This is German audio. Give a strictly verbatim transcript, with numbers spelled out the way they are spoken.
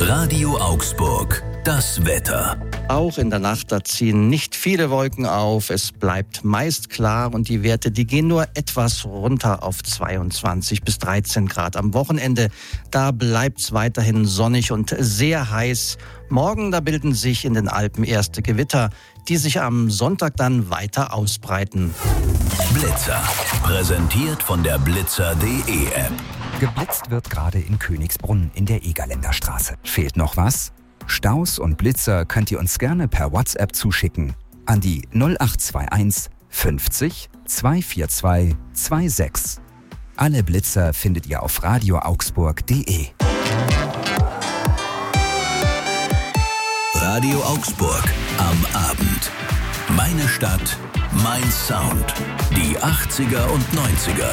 Radio Augsburg, das Wetter. Auch in der Nacht, da ziehen nicht viele Wolken auf. Es bleibt meist klar und die Werte, die gehen nur etwas runter auf zweiundzwanzig bis dreizehn Grad. Am Wochenende, da bleibt es weiterhin sonnig und sehr heiß. Morgen, da bilden sich in den Alpen erste Gewitter, die sich am Sonntag dann weiter ausbreiten. Blitzer, präsentiert von der blitzer punkt de App. Geblitzt wird gerade in Königsbrunn in der Egerländer Straße. Fehlt noch was? Staus und Blitzer könnt ihr uns gerne per WhatsApp zuschicken an die null acht zwei eins fünfzig zweihundertvierundzwanzig sechsundzwanzig. Alle Blitzer findet ihr auf radio augsburg punkt de. Radio Augsburg am Abend. Meine Stadt, mein Sound. Die achtziger und neunziger.